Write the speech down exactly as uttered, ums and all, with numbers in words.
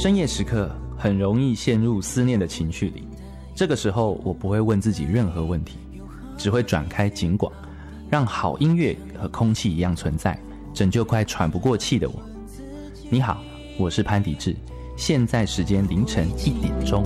深夜时刻很容易陷入思念的情绪里，这个时候我不会问自己任何问题，只会转开警广，让好音乐和空气一样存在，拯救快喘不过气的我。你好，我是潘迪志，现在时间凌晨一点钟。